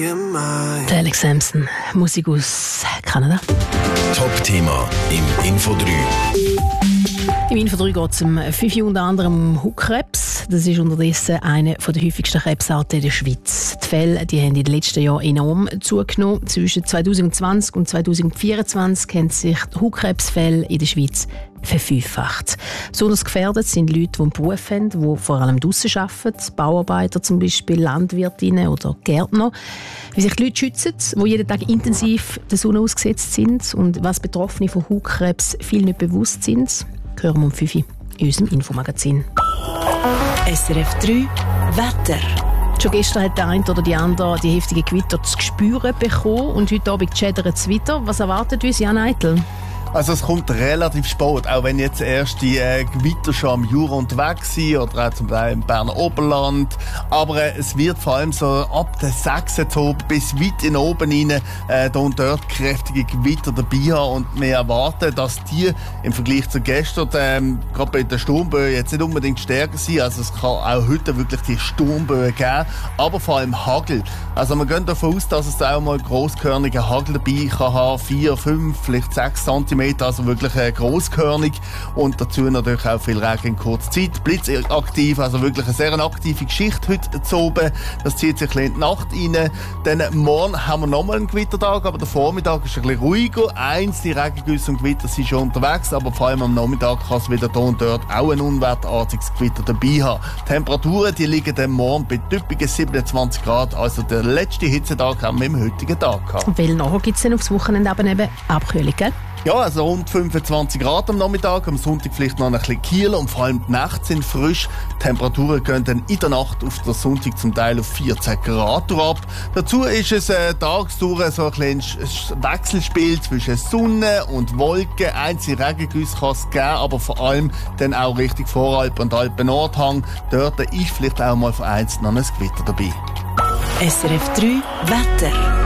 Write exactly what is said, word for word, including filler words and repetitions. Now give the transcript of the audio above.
Der Alex Sampson, Musik aus Kanada. Top-Thema im Info drei. Im Info drei geht es um fünf unter anderem um Hautkrebs. Das ist unterdessen eine der häufigsten Krebsarten in der Schweiz. Die Fälle die haben in den letzten Jahren enorm zugenommen. Zwischen zwanzig zwanzig und zwanzig vierundzwanzig haben sich die Hautkrebsfälle in der Schweiz verfünffacht. Besonders gefährdet sind Leute, die einen Beruf haben, die vor allem draussen arbeiten, Bauarbeiter zum Beispiel, Landwirtinnen oder Gärtner. Wie sich die Leute schützen, die jeden Tag intensiv der Sonne ausgesetzt sind und was Betroffene von Hautkrebs viel nicht bewusst sind, hören wir um fünf Uhr in unserem Infomagazin. S R F drei Wetter. Schon gestern hat der eine oder die andere die heftigen Gewitter zu spüren bekommen und heute Abend schädert es wieder. Was erwartet uns, Jan Eitel? Also es kommt relativ spät, auch wenn jetzt erst die äh, Gewitter schon am Jura unterwegs sind oder auch zum Teil im Berner Oberland. Aber äh, es wird vor allem so ab der sechs bis weit in oben rein äh, da und dort kräftige Gewitter dabei haben. Und wir erwarten, dass die im Vergleich zu gestern, ähm, gerade bei den Sturmböen, jetzt nicht unbedingt stärker sind. Also es kann auch heute wirklich die Sturmböen geben, aber vor allem Hagel. Also wir gehen davon aus, dass es auch mal grosskörnige Hagel dabei kann haben, vier, fünf, vielleicht sechs Zentimeter. Also wirklich äh, grosskörnig und dazu natürlich auch viel Regen in kurzer Zeit. Blitzaktiv, also wirklich eine sehr aktive Geschichte heute zu oben. Das zieht sich in die Nacht rein. Dann morgen haben wir nochmal einen Gewittertag, aber der Vormittag ist ein bisschen ruhiger. Einzelne Regengüsse und Gewitter sind schon unterwegs, aber vor allem am Nachmittag kann es wieder hier und dort auch ein unwetterartiges Gewitter dabei haben. Die Temperaturen die liegen dann morgen bei typischen siebenundzwanzig Grad, also der letzte Hitzetag haben wir im heutigen Tag gehabt. Weil nachher gibt es dann aufs Wochenende aber eben Abkühlung, gell? Ja, also rund fünfundzwanzig Grad am Nachmittag, am Sonntag vielleicht noch ein bisschen kühler und vor allem die Nächte sind frisch. Die Temperaturen gehen dann in der Nacht auf den Sonntag zum Teil auf vierzehn Grad ab. Dazu ist es äh, tagsdurch so ein kleines Wechselspiel zwischen Sonne und Wolken. Einzelne Regengüsse kann es geben, aber vor allem dann auch Richtung Voralpen und Alpen-Nordhang. Dort ist vielleicht auch mal vereinzelt noch ein Gewitter dabei. S R F drei Wetter.